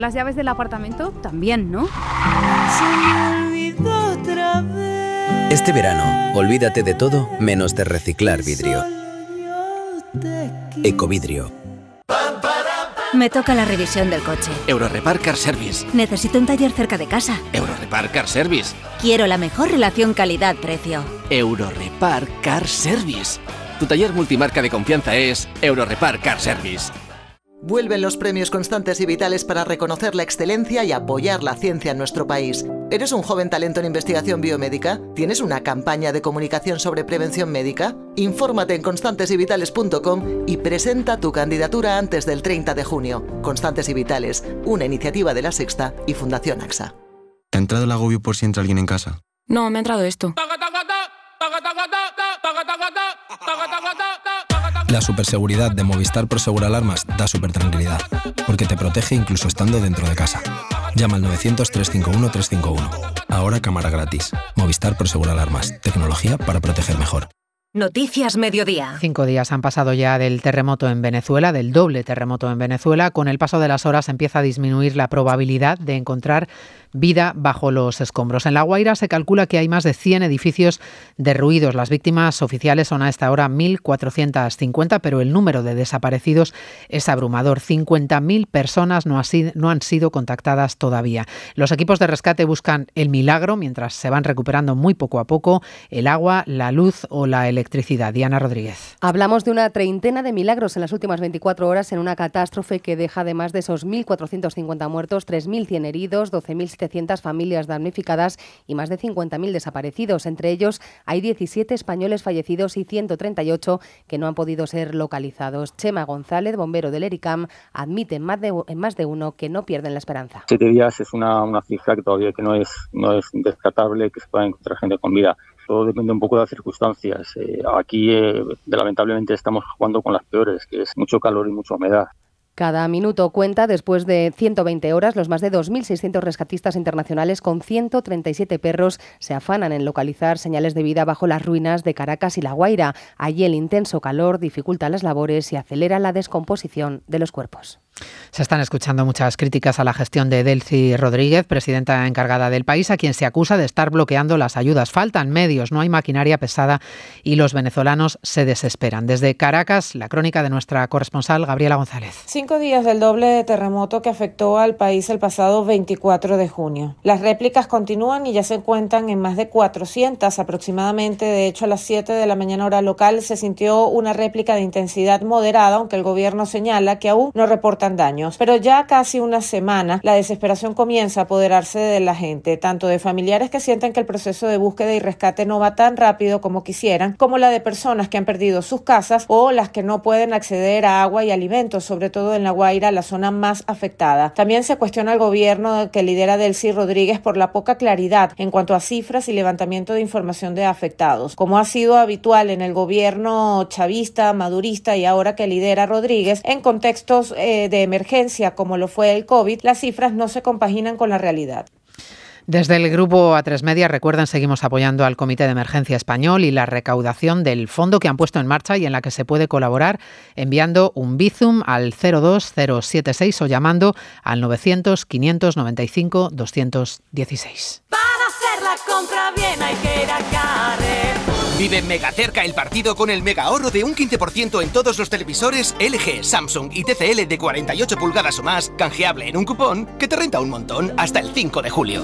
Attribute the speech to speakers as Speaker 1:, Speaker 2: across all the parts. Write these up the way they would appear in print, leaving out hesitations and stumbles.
Speaker 1: Las llaves del apartamento también, ¿no?
Speaker 2: Este verano, olvídate de todo menos de reciclar vidrio. Ecovidrio.
Speaker 3: Me toca la revisión del coche.
Speaker 4: Eurorepar Car Service.
Speaker 3: Necesito un taller cerca de casa.
Speaker 4: Eurorepar Car Service.
Speaker 3: Quiero la mejor relación calidad-precio.
Speaker 4: Eurorepar Car Service. Tu taller multimarca de confianza es Eurorepar Car Service.
Speaker 5: Vuelven los premios Constantes y Vitales para reconocer la excelencia y apoyar la ciencia en nuestro país. ¿Eres un joven talento en investigación biomédica? ¿Tienes una campaña de comunicación sobre prevención médica? Infórmate en constantesyvitales.com y presenta tu candidatura antes del 30 de junio. Constantes y Vitales, una iniciativa de La Sexta y Fundación AXA.
Speaker 6: ¿Te ha entrado el agobio por si entra alguien en casa?
Speaker 7: No, me ha entrado esto.
Speaker 8: La superseguridad de Movistar Prosegur Alarmas da supertranquilidad, porque te protege incluso estando dentro de casa. Llama al 900-351-351. Ahora cámara gratis. Movistar Prosegur Alarmas. Tecnología para proteger mejor.
Speaker 9: Noticias Mediodía.
Speaker 10: 5 días han pasado ya del terremoto en Venezuela, del doble terremoto en Venezuela. Con el paso de las horas empieza a disminuir la probabilidad de encontrar vida bajo los escombros. En La Guaira se calcula que hay más de 100 edificios derruidos. Las víctimas oficiales son a esta hora 1.450, pero el número de desaparecidos es abrumador. 50.000 personas no han sido contactadas todavía. Los equipos de rescate buscan el milagro mientras se van recuperando muy poco a poco el agua, la luz o la electricidad. Diana Rodríguez.
Speaker 11: Hablamos de una treintena de milagros en las últimas 24 horas en una catástrofe que deja además de esos 1.450 muertos, 3.100 heridos, 12.700 familias damnificadas y más de 50.000 desaparecidos. Entre ellos hay 17 españoles fallecidos y 138 que no han podido ser localizados. Chema González, bombero del ERICAM, admite en más de uno que no pierden la esperanza.
Speaker 12: 7 días es una cifra que todavía que no es descartable que se pueda encontrar gente con vida. Todo depende un poco de las circunstancias. Aquí lamentablemente estamos jugando con las peores, que es mucho calor y mucha humedad.
Speaker 11: Cada minuto cuenta. Después de 120 horas, los más de 2.600 rescatistas internacionales con 137 perros se afanan en localizar señales de vida bajo las ruinas de Caracas y La Guaira. Allí el intenso calor dificulta las labores y acelera la descomposición de los cuerpos.
Speaker 10: Se están escuchando muchas críticas a la gestión de Delcy Rodríguez, presidenta encargada del país, a quien se acusa de estar bloqueando las ayudas. Faltan medios, no hay maquinaria pesada y los venezolanos se desesperan. Desde Caracas, la crónica de nuestra corresponsal Gabriela González.
Speaker 13: 5 días del doble terremoto que afectó al país el pasado 24 de junio. Las réplicas continúan y ya se cuentan en más de 400 aproximadamente. De hecho, a las 7 de la mañana hora local se sintió una réplica de intensidad moderada, aunque el gobierno señala que aún no reportan daños. Pero ya casi una semana, la desesperación comienza a apoderarse de la gente, tanto de familiares que sienten que el proceso de búsqueda y rescate no va tan rápido como quisieran, como la de personas que han perdido sus casas o las que no pueden acceder a agua y alimentos, sobre todo en La Guaira, la zona más afectada. También se cuestiona al gobierno que lidera Delcy Rodríguez por la poca claridad en cuanto a cifras y levantamiento de información de afectados. Como ha sido habitual en el gobierno chavista, madurista y ahora que lidera Rodríguez, en contextos de emergencia como lo fue el COVID, las cifras no se compaginan con la realidad.
Speaker 10: Desde el grupo A3 Media, recuerden, seguimos apoyando al Comité de Emergencia Español y la recaudación del fondo que han puesto en marcha y en la que se puede colaborar enviando un Bizum al 02076 o llamando al 900 595 216.
Speaker 14: Para hacer la compra bien hay que ir a Carrefour.
Speaker 15: Vive mega cerca el partido con el mega ahorro de un 15% en todos los televisores LG, Samsung y TCL de 48 pulgadas o más, canjeable en un cupón que te renta un montón hasta el 5 de julio.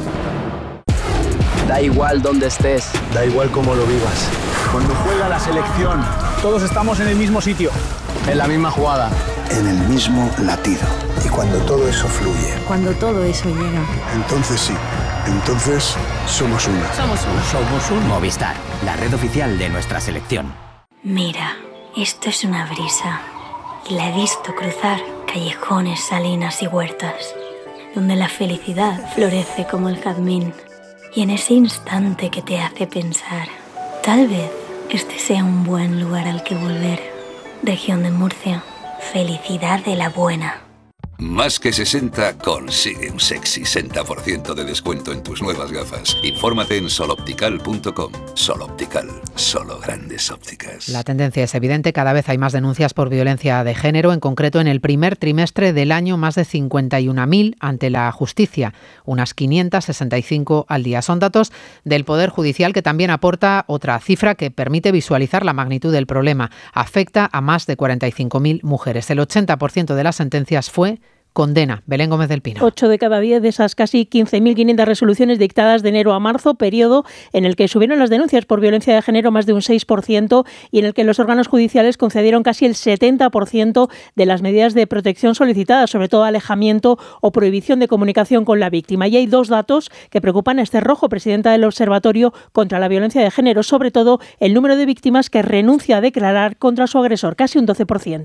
Speaker 16: Da igual dónde estés, da igual cómo lo vivas. Cuando juega la selección, todos estamos en el mismo sitio, en la misma jugada,
Speaker 17: en el mismo latido. Y cuando todo eso fluye,
Speaker 18: cuando todo eso llega,
Speaker 17: entonces sí, entonces somos una.
Speaker 19: Somos un Movistar, la red oficial de nuestra selección.
Speaker 18: Mira, esto es una brisa y la he visto cruzar callejones, salinas y huertas, donde la felicidad florece como el jazmín. Y en ese instante que te hace pensar, tal vez este sea un buen lugar al que volver. Región de Murcia, felicidad de la buena.
Speaker 7: Más que 60 consigue un sexy 60% de descuento en tus nuevas gafas. Infórmate en soloptical.com. Sol Optical, solo grandes ópticas.
Speaker 10: La tendencia es evidente, cada vez hay más denuncias por violencia de género, en concreto en el primer trimestre del año más de 51.000 ante la justicia, unas 565 al día. Son datos del Poder Judicial que también aporta otra cifra que permite visualizar la magnitud del problema. Afecta a más de 45.000 mujeres. El 80% de las sentencias fue condena. Belén Gómez del Pino.
Speaker 20: 8 de cada 10 de esas casi 15.500 resoluciones dictadas de enero a marzo, periodo en el que subieron las denuncias por violencia de género más de un 6% y en el que los órganos judiciales concedieron casi el 70% de las medidas de protección solicitadas, sobre todo alejamiento o prohibición de comunicación con la víctima. Y hay dos datos que preocupan a Esther Rojo, presidenta del Observatorio contra la Violencia de Género, sobre todo el número de víctimas que renuncia a declarar contra su agresor, casi un 12%.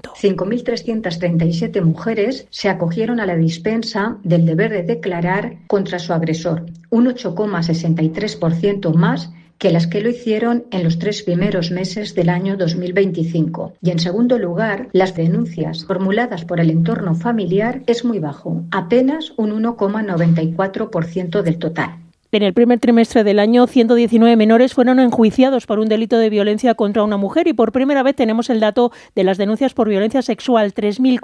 Speaker 21: 5.337 mujeres se acogieron a la dispensa del deber de declarar contra su agresor, un 8,63% más que las que lo hicieron en los 3 primeros meses del año 2025. Y en segundo lugar, las denuncias formuladas por el entorno familiar es muy bajo, apenas un 1,94% del total.
Speaker 20: En el primer trimestre del año, 119 menores fueron enjuiciados por un delito de violencia contra una mujer y por primera vez tenemos el dato de las denuncias por violencia sexual,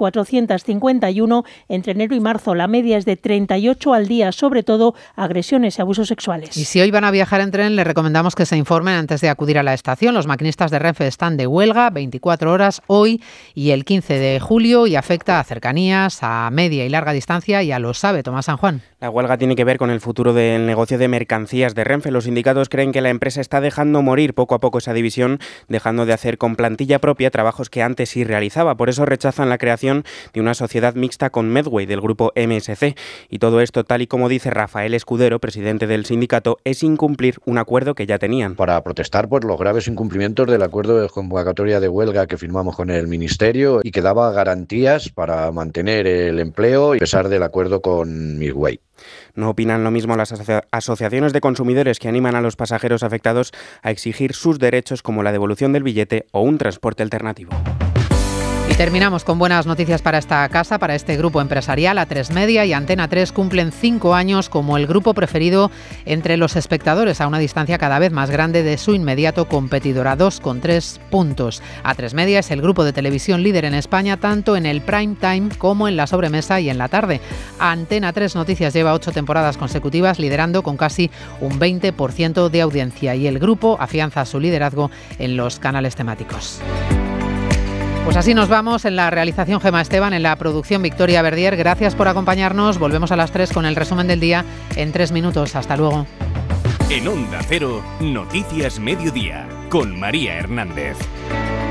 Speaker 20: 3.451 entre enero y marzo. La media es de 38 al día, sobre todo agresiones y abusos sexuales.
Speaker 10: Y si hoy van a viajar en tren, les recomendamos que se informen antes de acudir a la estación. Los maquinistas de Renfe están de huelga 24 horas hoy y el 15 de julio y afecta a cercanías, a media y larga distancia y a los AVE. Tomás San Juan.
Speaker 22: La huelga tiene que ver con el futuro del negocio de mercancías de Renfe. Los sindicatos creen que la empresa está dejando morir poco a poco esa división, dejando de hacer con plantilla propia trabajos que antes sí realizaba. Por eso rechazan la creación de una sociedad mixta con Medway del grupo MSC. Y todo esto, tal y como dice Rafael Escudero, presidente del sindicato, es incumplir un acuerdo que ya tenían.
Speaker 23: Para protestar por los graves incumplimientos del acuerdo de convocatoria de huelga que firmamos con el Ministerio y que daba garantías para mantener el empleo a pesar del acuerdo con Midway.
Speaker 22: No opinan lo mismo las asociaciones de consumidores que animan a los pasajeros afectados a exigir sus derechos como la devolución del billete o un transporte alternativo.
Speaker 10: Y terminamos con buenas noticias para esta casa, para este grupo empresarial. A3 Media y Antena 3 cumplen 5 años como el grupo preferido entre los espectadores, a una distancia cada vez más grande de su inmediato competidor, a 2,3 puntos. A3 Media es el grupo de televisión líder en España, tanto en el prime time como en la sobremesa y en la tarde. Antena 3 Noticias lleva 8 temporadas consecutivas liderando con casi un 20% de audiencia y el grupo afianza su liderazgo en los canales temáticos. Pues así nos vamos. En la realización Gemma Esteban, en la producción Victoria Verdier. Gracias por acompañarnos. Volvemos a las 3 con el resumen del día en 3 minutos. Hasta luego.
Speaker 24: En Onda Cero, Noticias Mediodía, con María Hernández.